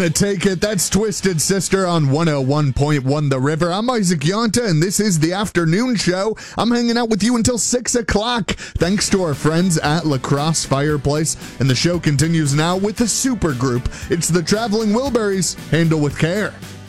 Take it. That's Twisted Sister on 101.1 The River. I'm Isaac Yonta, and this is the afternoon show. I'm hanging out with you until 6 o'clock, thanks to our friends at La Crosse Fireplace. And the show continues now with the super group. It's the Traveling Wilburys. Handle with care.